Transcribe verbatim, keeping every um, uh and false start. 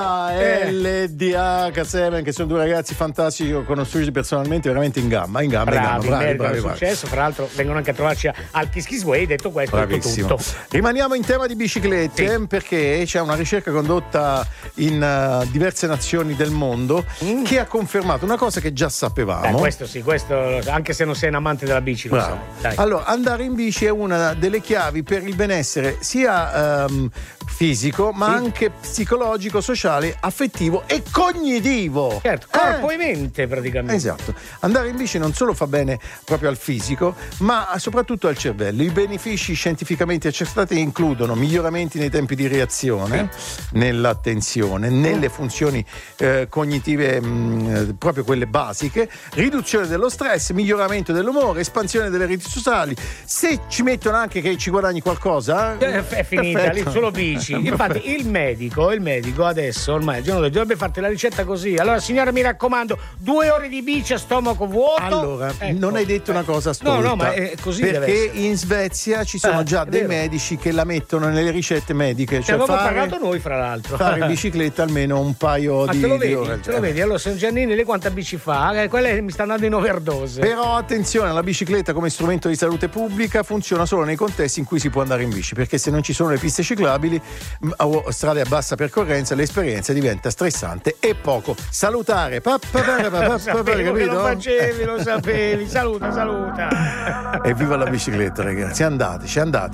L D H sette, che sono due ragazzi fantastici, ho conosciuti personalmente, veramente in gamba, in gamba, bravi, in gamba, bravi, bravi, bravi, bravi. successo. Fra l'altro vengono anche a trovarci al Kiss Kiss Way. Detto questo, bravissimo. tutto. Rimaniamo in tema di biciclette, sì, perché c'è una ricerca condotta in uh, diverse nazioni del mondo mm. che ha confermato una cosa che già sapevamo. Eh, questo sì, questo anche se non sei un amante della bici, lo sai. Dai. Allora, andare in bici è una delle chiavi per il benessere sia um, fisico, ma sì, anche psicologico, sociale, affettivo e cognitivo. Certo, corpo eh. e mente praticamente. Esatto. Andare in bici non solo fa bene proprio al fisico, ma soprattutto al cervello. I benefici scientificamente accertati includono miglioramenti nei tempi di reazione, sì, nell'attenzione, nelle funzioni eh, cognitive mh, proprio quelle basiche, riduzione dello stress, miglioramento dell'umore, espansione delle reti sociali. Se ci mettono anche che ci guadagni qualcosa, eh, è finita, perfetto, lì solo bici. Infatti il medico, il medico adesso ormai il giorno dovrebbe farti la ricetta così. Allora signora, mi raccomando, due ore di bici a stomaco vuoto. Allora, ecco, non hai detto eh. una cosa stolta. No, no, ma è così. Perché in Svezia ci sono eh, già dei vero. medici che la mettono nelle ricette mediche. Cioè abbiamo fare, pagato noi, fra l'altro. Fare in bicicletta almeno un paio ma di, te lo di vedi, ore. te lo vedi? Allora San Giannini lei quanta bici fa? Eh, quella mi sta andando in overdose. Però attenzione, la bicicletta come strumento di salute pubblica funziona solo nei contesti in cui si può andare in bici, perché se non ci sono le piste ciclabili o strade a bassa percorrenza, l'esperienza diventa stressante e poco salutare. Pa, pa, pa, pa, pa, lo sapevi, capito? Lo facevi, lo sapevi. Saluta, saluta. E viva la bicicletta, ragazzi, andateci, andate.